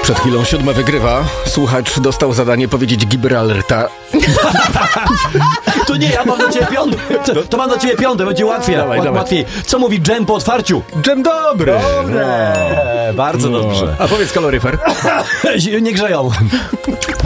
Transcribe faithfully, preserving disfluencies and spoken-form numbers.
Przed chwilą siódma wygrywa. Słuchacz dostał zadanie powiedzieć Gibraltar. To nie, ja mam do ciebie piąty. To, to mam do ciebie piąty, będzie łatwiej. Dawaj, Łat, dawaj. łatwiej. Co mówi dżem po otwarciu? Dżem dobry. Dobre, bardzo No. dobrze. A powiedz kaloryfer. Nie grzeją.